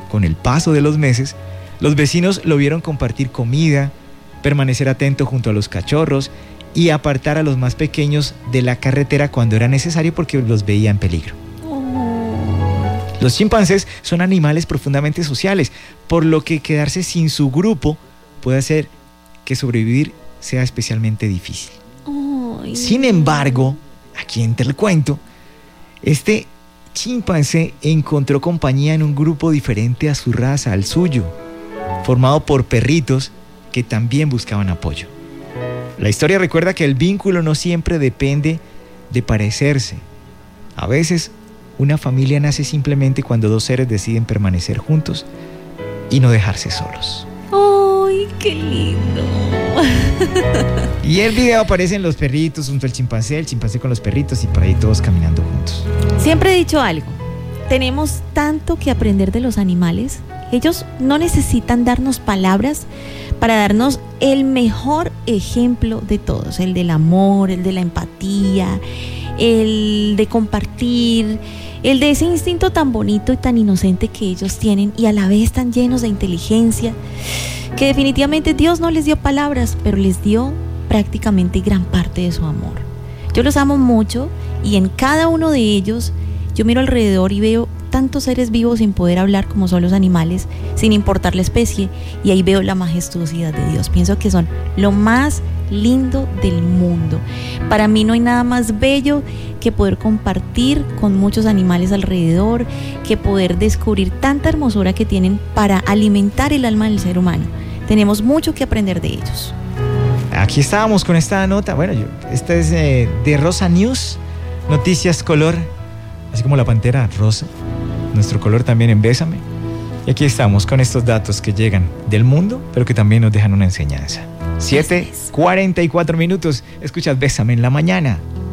con el paso de los meses, los vecinos lo vieron compartir comida, permanecer atento junto a los cachorros y apartar a los más pequeños de la carretera cuando era necesario porque los veía en peligro. Los chimpancés son animales profundamente sociales, por lo que quedarse sin su grupo puede hacer que sobrevivir sea especialmente difícil. Sin embargo, aquí entra el cuento, este chimpancé encontró compañía en un grupo diferente a su raza, al suyo, formado por perritos que también buscaban apoyo. La historia recuerda que el vínculo no siempre depende de parecerse. A veces, una familia nace simplemente cuando dos seres deciden permanecer juntos y no dejarse solos. ¡Ay, qué lindo! Y el video aparecen los perritos junto al chimpancé, el chimpancé con los perritos y por ahí todos caminando juntos. Siempre he dicho algo, tenemos tanto que aprender de los animales. Ellos no necesitan darnos palabras para darnos el mejor ejemplo de todos, el del amor, el de la empatía, el de compartir, el de ese instinto tan bonito y tan inocente que ellos tienen y a la vez tan llenos de inteligencia, que definitivamente Dios no les dio palabras, pero les dio prácticamente gran parte de su amor. Yo los amo mucho y en cada uno de ellos yo miro alrededor y veo tantos seres vivos sin poder hablar como son los animales, sin importar la especie, y ahí veo la majestuosidad de Dios. Pienso que son lo más lindo del mundo. Para mí no hay nada más bello que poder compartir con muchos animales alrededor, que poder descubrir tanta hermosura que tienen para alimentar el alma del ser humano. Tenemos mucho que aprender de ellos. Aquí estábamos con esta nota, esta es de Rosa News, noticias color, así como la pantera rosa, nuestro color también en Bésame. Y aquí estamos con estos datos que llegan del mundo, pero que también nos dejan una enseñanza. 7:44 minutos, escuchas Bésame en la mañana.